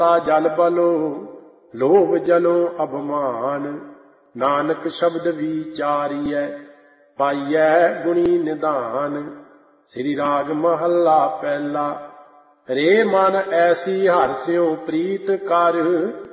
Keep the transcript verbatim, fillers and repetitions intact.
ਜਲ ਬਲੋ ਲੋਭ ਜਲੋ ਅਭਮਾਨ। ਨਾਨਕ ਸ਼ਬਦ ਵਿਚਾਰੀਐ ਪਾਈਐ ਗੁਣੀ ਨਿਧਾਨ। ਸ੍ਰੀ ਰਾਗ ਮਹੱਲਾ ਪਹਿਲਾ। ਰੇ ਮਨ ਐਸੀ ਹਰਿ ਸਿਉ ਪ੍ਰੀਤ ਕਰ